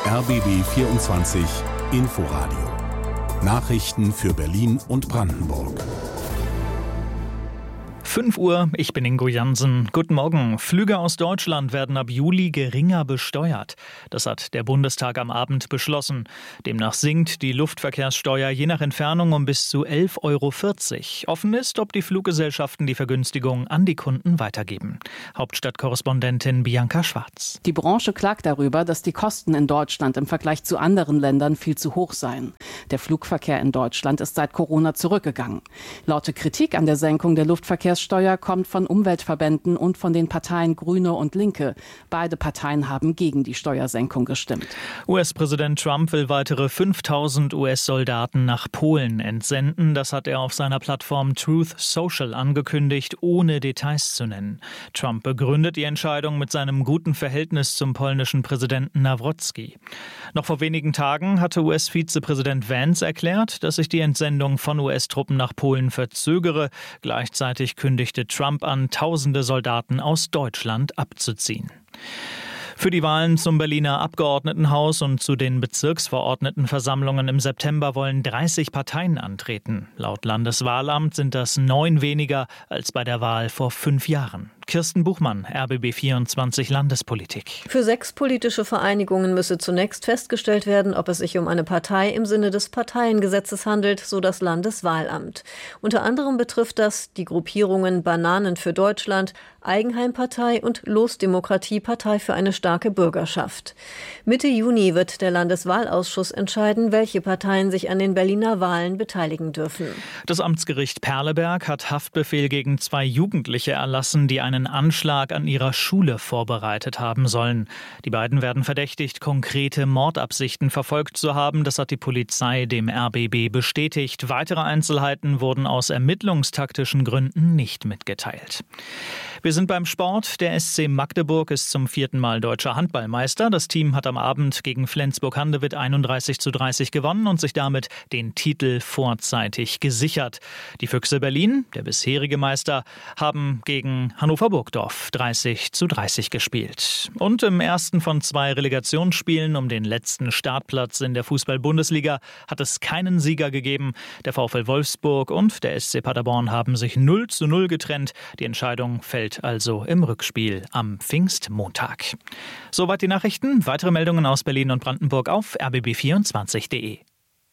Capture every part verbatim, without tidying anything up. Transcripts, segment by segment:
R B B vierundzwanzig Inforadio. Nachrichten für Berlin und Brandenburg. fünf Uhr, ich bin Ingo Jansen. Guten Morgen. Flüge aus Deutschland werden ab Juli geringer besteuert. Das hat der Bundestag am Abend beschlossen. Demnach sinkt die Luftverkehrssteuer je nach Entfernung um bis zu elf Euro vierzig. Offen ist, ob die Fluggesellschaften die Vergünstigung an die Kunden weitergeben. Hauptstadtkorrespondentin Bianca Schwarz. Die Branche klagt darüber, dass die Kosten in Deutschland im Vergleich zu anderen Ländern viel zu hoch seien. Der Flugverkehr in Deutschland ist seit Corona zurückgegangen. Laute Kritik an der Senkung der Luftverkehrssteuer Steuer kommt von Umweltverbänden und von den Parteien Grüne und Linke. Beide Parteien haben gegen die Steuersenkung gestimmt. U S-Präsident Trump will weitere fünftausend U S-Soldaten nach Polen entsenden. Das hat er auf seiner Plattform Truth Social angekündigt, ohne Details zu nennen. Trump begründet die Entscheidung mit seinem guten Verhältnis zum polnischen Präsidenten Nawrocki. Noch vor wenigen Tagen hatte U S-Vizepräsident Vance erklärt, dass sich die Entsendung von U S-Truppen nach Polen verzögere. Gleichzeitig kündigte Trump an, tausende Soldaten aus Deutschland abzuziehen. Für die Wahlen zum Berliner Abgeordnetenhaus und zu den Bezirksverordnetenversammlungen im September wollen dreißig Parteien antreten. Laut Landeswahlamt sind das neun weniger als bei der Wahl vor fünf Jahren. Kirsten Buchmann, R B B vierundzwanzig Landespolitik. Für sechs politische Vereinigungen müsse zunächst festgestellt werden, ob es sich um eine Partei im Sinne des Parteiengesetzes handelt, so das Landeswahlamt. Unter anderem betrifft das die Gruppierungen Bananen für Deutschland, Eigenheimpartei und Losdemokratie, Partei für eine starke Bürgerschaft. Mitte Juni wird der Landeswahlausschuss entscheiden, welche Parteien sich an den Berliner Wahlen beteiligen dürfen. Das Amtsgericht Perleberg hat Haftbefehl gegen zwei Jugendliche erlassen, die einen Anschlag an ihrer Schule vorbereitet haben sollen. Die beiden werden verdächtigt, konkrete Mordabsichten verfolgt zu haben. Das hat die Polizei dem R B B bestätigt. Weitere Einzelheiten wurden aus ermittlungstaktischen Gründen nicht mitgeteilt. Wir sind beim Sport. Der S C Magdeburg ist zum vierten Mal deutscher Handballmeister. Das Team hat am Abend gegen Flensburg-Handewitt einunddreißig zu dreißig gewonnen und sich damit den Titel vorzeitig gesichert. Die Füchse Berlin, der bisherige Meister, haben gegen Hannover-Burgdorf dreißig zu dreißig gespielt. Und im ersten von zwei Relegationsspielen um den letzten Startplatz in der Fußball-Bundesliga hat es keinen Sieger gegeben. Der VfL Wolfsburg und der S C Paderborn haben sich null zu null getrennt. Die Entscheidung fällt also im Rückspiel am Pfingstmontag. Soweit die Nachrichten. Weitere Meldungen aus Berlin und Brandenburg auf r b b vierundzwanzig punkt d e.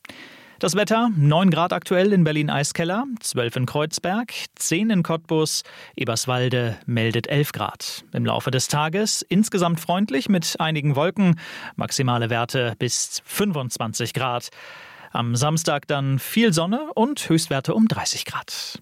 Das Wetter, neun Grad aktuell in Berlin-Eiskeller, zwölf in Kreuzberg, zehn in Cottbus, Eberswalde meldet elf Grad. Im Laufe des Tages insgesamt freundlich mit einigen Wolken, maximale Werte bis fünfundzwanzig Grad. Am Samstag dann viel Sonne und Höchstwerte um dreißig Grad.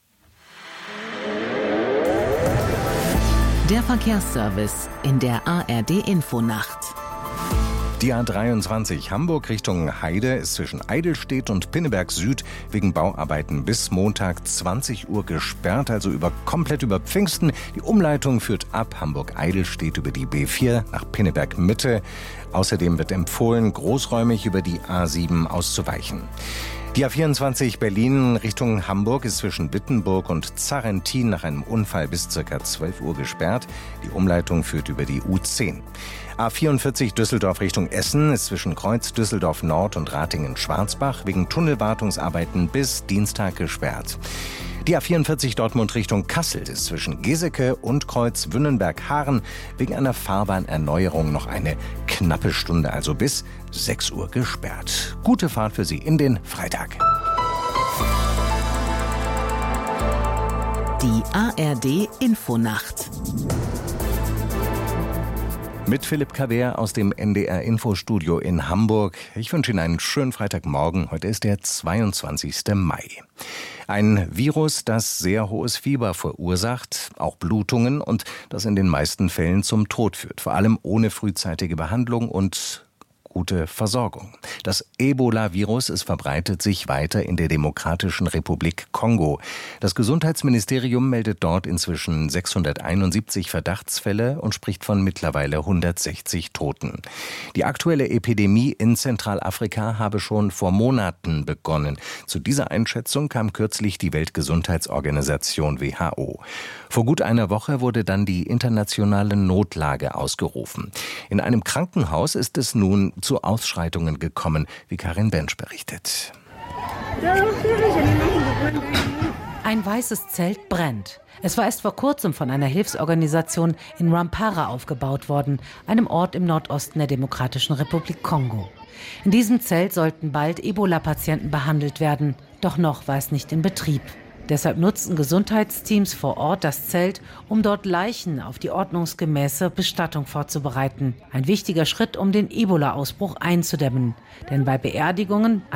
Der Verkehrsservice in der A R D-Infonacht. Die A dreiundzwanzig Hamburg Richtung Heide ist zwischen Eidelstedt und Pinneberg Süd wegen Bauarbeiten bis Montag zwanzig Uhr gesperrt, also über, komplett über Pfingsten. Die Umleitung führt ab Hamburg-Eidelstedt über die B vier nach Pinneberg Mitte. Außerdem wird empfohlen, großräumig über die A sieben auszuweichen. Die A vierundzwanzig Berlin Richtung Hamburg ist zwischen Wittenburg und Zarrentin nach einem Unfall bis ca. zwölf Uhr gesperrt. Die Umleitung führt über die U zehn. A vierundvierzig Düsseldorf Richtung Essen ist zwischen Kreuz Düsseldorf Nord und Ratingen-Schwarzbach wegen Tunnelwartungsarbeiten bis Dienstag gesperrt. Die A vierundvierzig Dortmund Richtung Kassel ist zwischen Geseke und Kreuz Wünnenberg-Haaren wegen einer Fahrbahnerneuerung noch eine knappe Stunde, also bis sechs Uhr gesperrt. Gute Fahrt für Sie in den Freitag. Die A R D-Infonacht. Mit Philipp Kaber aus dem N D R-Infostudio in Hamburg. Ich wünsche Ihnen einen schönen Freitagmorgen. Heute ist der zweiundzwanzigster Mai. Ein Virus, das sehr hohes Fieber verursacht, auch Blutungen und das in den meisten Fällen zum Tod führt. Vor allem ohne frühzeitige Behandlung und gute Versorgung. Das Ebola-Virus, es verbreitet sich weiter in der Demokratischen Republik Kongo. Das Gesundheitsministerium meldet dort inzwischen sechshunderteinundsiebzig Verdachtsfälle und spricht von mittlerweile hundertsechzig Toten. Die aktuelle Epidemie in Zentralafrika habe schon vor Monaten begonnen. Zu dieser Einschätzung kam kürzlich die Weltgesundheitsorganisation W H O. Vor gut einer Woche wurde dann die internationale Notlage ausgerufen. In einem Krankenhaus ist es nun zu Ausschreitungen gekommen, wie Karin Bensch berichtet. Ein weißes Zelt brennt. Es war erst vor kurzem von einer Hilfsorganisation in Rwampara aufgebaut worden, einem Ort im Nordosten der Demokratischen Republik Kongo. In diesem Zelt sollten bald Ebola-Patienten behandelt werden, doch noch war es nicht in Betrieb. Deshalb nutzten Gesundheitsteams vor Ort das Zelt, um dort Leichen auf die ordnungsgemäße Bestattung vorzubereiten. Ein wichtiger Schritt, um den Ebola-Ausbruch einzudämmen. Denn bei Beerdigungen